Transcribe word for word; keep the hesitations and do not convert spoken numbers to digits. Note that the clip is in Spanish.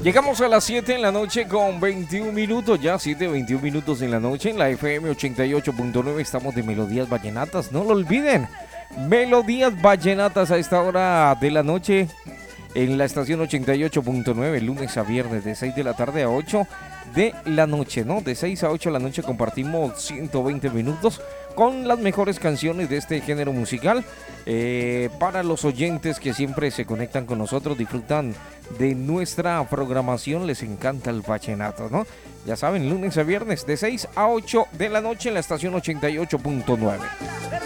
Llegamos a las siete en la noche con veintiún minutos, ya siete, veintiún minutos en la noche en la F M ochenta y ocho punto nueve. Estamos de Melodías Vallenatas, no lo olviden. Melodías Vallenatas a esta hora de la noche en la estación ochenta y ocho punto nueve, lunes a viernes de seis de la tarde a ocho de la noche, ¿no? De seis a ocho de la noche compartimos ciento veinte minutos con las mejores canciones de este género musical. Eh, para los oyentes que siempre se conectan con nosotros, disfrutan de nuestra programación, les encanta el vallenato, ¿no? Ya saben, lunes a viernes de seis a ocho de la noche en la estación ochenta y ocho punto nueve.